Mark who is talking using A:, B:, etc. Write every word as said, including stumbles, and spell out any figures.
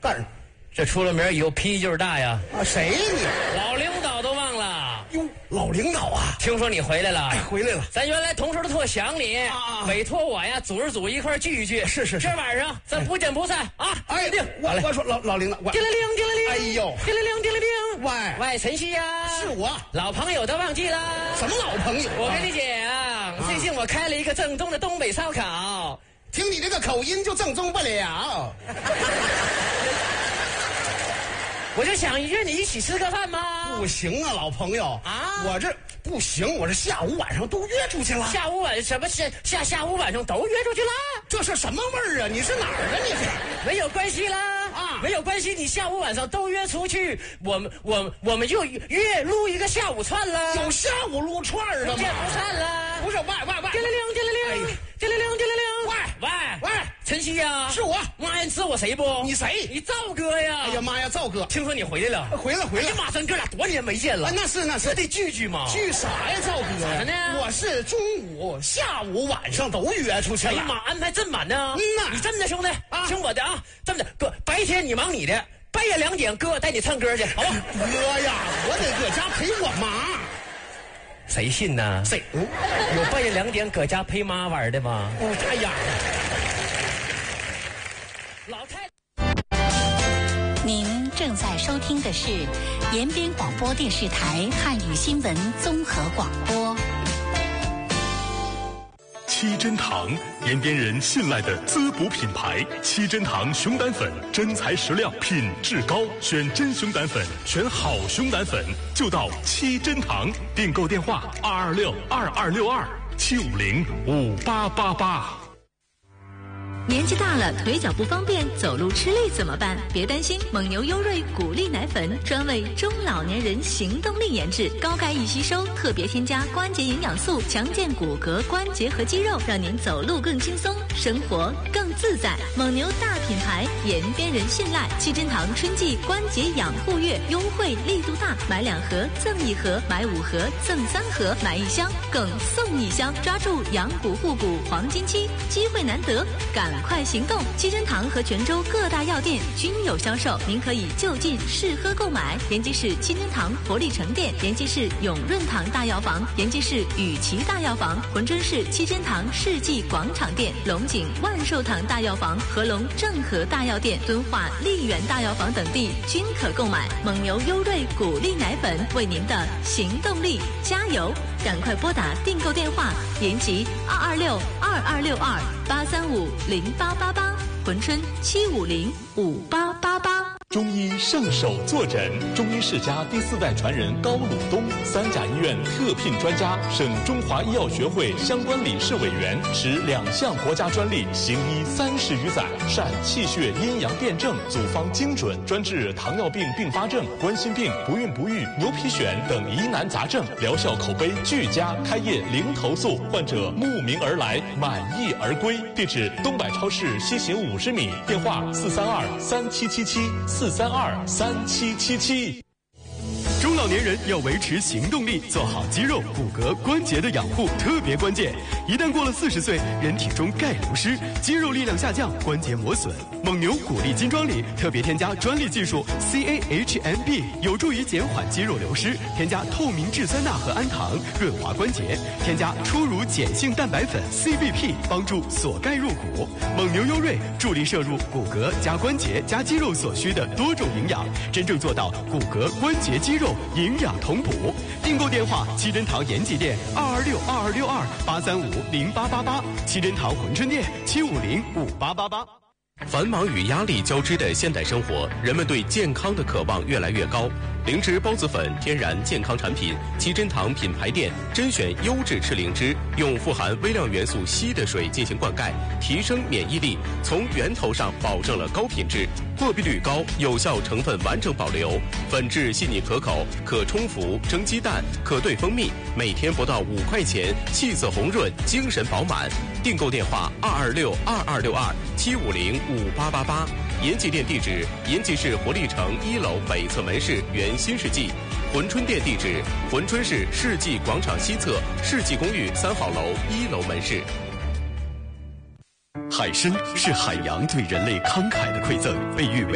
A: 干什么？
B: 这出了门以后脾气就是大呀。
A: 啊，谁呀你？
B: 老领导都忘了。
A: 哟，老领导啊，
B: 听说你回来了。
A: 哎，回来了。
B: 咱原来同事都特想你，
A: 啊
B: 委托我呀，组织组一块聚一聚。
A: 是是是。
B: 这晚上咱不见不散啊！
A: 哎，定。我我说老老领导，
B: 叮铃铃，叮铃铃。
A: 哎呦，
B: 叮铃铃，叮铃铃。
A: 喂
B: 喂，晨曦呀，
A: 是我。
B: 老朋友都忘记了？
A: 什么老朋友？
B: 我跟你讲，最近我开了一个正宗的东北烧烤。
A: 听你这个口音就正宗不了。
B: 我就想约你一起吃个饭吗？
A: 不行啊，老朋友
B: 啊，
A: 我这不行，我这下午晚上都约出去了。
B: 下午晚什么下下下午晚上都约出去了？
A: 这是什么味儿啊？你是哪儿啊？你这
B: 没有关系啦啊，没有关系，你下午晚上都约出去，我们我我们就约撸一个下午串了。
A: 有下午撸串儿的吗？
B: 见不散了。
A: 不是，喂喂喂，
B: 叮铃铃，叮铃铃，叮铃铃，叮铃铃。喂
A: 喂喂，
B: 晨曦呀，
A: 是我。
B: 妈呀，你知道我谁不？
A: 你谁？
B: 你赵哥呀！
A: 哎呀妈呀，赵哥，
B: 听说你回来了。
A: 回来回来。
B: 哎呀妈，咱哥俩多年没见了。
A: 啊，那是那是，
B: 得聚聚嘛。
A: 聚啥呀，赵哥？
B: 咋的呢？
A: 我是中午、下午、晚上都约出去了。
B: 哎呀妈，安排真满呢。
A: 嗯呐，
B: 你这么的，兄弟
A: 啊，
B: 听我的啊，这么的，哥，白天你忙你的，半夜两点哥带你唱歌去，好吧？
A: 哥呀，我得搁家陪我妈。
B: 谁信呢？
A: 谁？
B: 嗯、有半夜两点搁家陪妈玩的吗？
A: 哦，哎呀，
B: 老太。
C: 您正在收听的是延边广播电视台汉语新闻综合广播。
D: 七珍堂，延边人信赖的滋补品牌。七珍堂熊胆粉，真材实料，品质高，选真熊胆粉，选好熊胆粉，就到七珍堂。订购电话：二二六二二六二七五零五八八八。
E: 年纪大了，腿脚不方便，走路吃力怎么办？别担心，蒙牛优瑞谷粒奶粉专为中老年人行动力研制，高钙易吸收，特别添加关节营养素，强健骨骼、关节和肌肉，让您走路更轻松，生活更自在。蒙牛大品牌，延边人信赖。七珍堂春季关节养护月优惠力度大，买两盒赠一盒，买五盒赠三盒，买一箱更送一箱，抓住养骨护骨黄金期，机会难得，赶快行动！七珍堂和泉州各大药店均有销售，您可以就近试喝购买。延吉市七珍堂活力城店，延吉市永润堂大药房，延吉市雨琦大药房，珲春市七珍堂世纪广场店，龙井万寿堂大药房、合龙正和大药店、敦化丽园大药房等地均可购买。蒙牛优瑞谷粒奶粉为您的行动力加油！赶快拨打订购电话：延吉二二六二二六二八三五零八八八，珲春七五零五八八八。
D: 中医圣手坐诊，中医世家第四代传人高鲁东，三甲医院特聘专家，省中华医药学会相关理事委员，持两项国家专利，行医三十余载，善气血阴阳辩证，组方精准，专治糖尿病并发症、冠心病、不孕不育、牛皮癣等疑难杂症，疗效口碑俱佳，开业零投诉，患者慕名而来，满意而归。地址：东百超市西行五十米，电话：四三二三七七七。四三二三七七七。
F: 中老年人要维持行动力，做好肌肉、骨骼、关节的养护特别关键。一旦过了四十岁，人体中钙流失，肌肉力量下降，关节磨损。蒙牛谷粒金装里特别添加专利技术 C A H M B， 有助于减缓肌肉流失。添加透明质酸钠和氨糖，润滑关节。添加初乳碱性蛋白粉 C B P， 帮助锁钙入骨。蒙牛优瑞助力摄入骨骼加关节加肌肉所需的多种营养，真正做到骨骼、关节、肌肉营养同补。订购电话：七珍堂延吉店二二六二二六二八三五零八八八，七珍堂珲春店七五零五八八八。
G: 繁忙与压力交织的现代生活，人们对健康的渴望越来越高。灵芝孢子粉天然健康产品，七珍堂品牌店甄选优质赤灵芝，用富含微量元素硒的水进行灌溉，提升免疫力，从源头上保证了高品质，过滤率高，有效成分完整保留，粉质细腻可口，可冲服蒸鸡蛋，可兑蜂蜜，每天不到五块钱，气色红润，精神饱满。订购电话：二二六二二六二七五零五八八八。延吉店地址：延吉市活力城一楼北侧门市原新世纪。珲春店地址：珲春市世纪广场西侧世纪公寓三号楼一楼门市。
F: 海参是海洋对人类慷慨的馈赠，被誉为